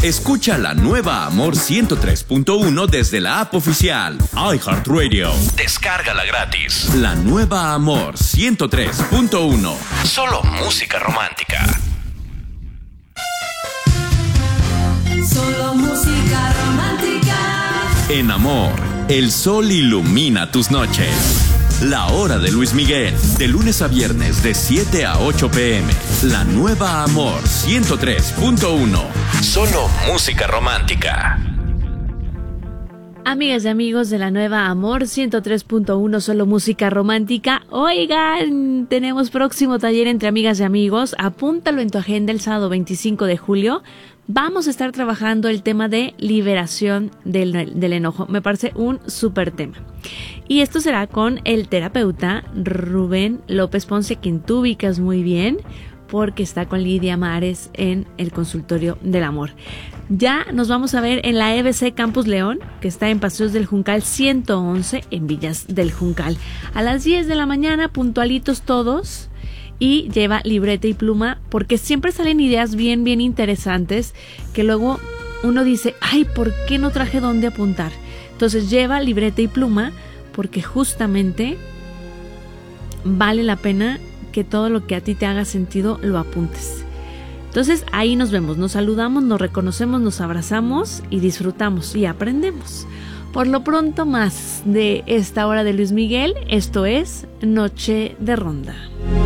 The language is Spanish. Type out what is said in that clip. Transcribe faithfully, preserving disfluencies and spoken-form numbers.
Escucha la nueva Amor ciento tres punto uno desde la app oficial iHeartRadio. Descárgala gratis. La nueva Amor ciento tres punto uno. Solo música romántica. Solo música romántica. En Amor, el sol ilumina tus noches. La hora de Luis Miguel, de lunes a viernes de siete a ocho pm. La nueva Amor ciento tres punto uno. Solo música romántica. Amigas y amigos de la nueva Amor ciento tres punto uno, solo música romántica. Oigan, tenemos próximo taller entre amigas y amigos. Apúntalo en tu agenda el sábado veinticinco de julio. Vamos a estar trabajando el tema de liberación del, del enojo. Me parece un súper tema. Y esto será con el terapeuta Rubén López Ponce, quien tú ubicas muy bien, porque está con Lidia Mares en el consultorio del amor. Ya nos vamos a ver en la E B C Campus León, que está en Paseos del Juncal ciento once, en Villas del Juncal. A las diez de la mañana, puntualitos todos. Y lleva libreta y pluma, porque siempre salen ideas bien, bien interesantes que luego uno dice, ay, ¿por qué no traje dónde apuntar? Entonces lleva libreta y pluma, porque justamente vale la pena que todo lo que a ti te haga sentido lo apuntes. Entonces ahí nos vemos, nos saludamos, nos reconocemos, nos abrazamos y disfrutamos y aprendemos. Por lo pronto, más de esta hora de Luis Miguel. Esto es Noche de Ronda.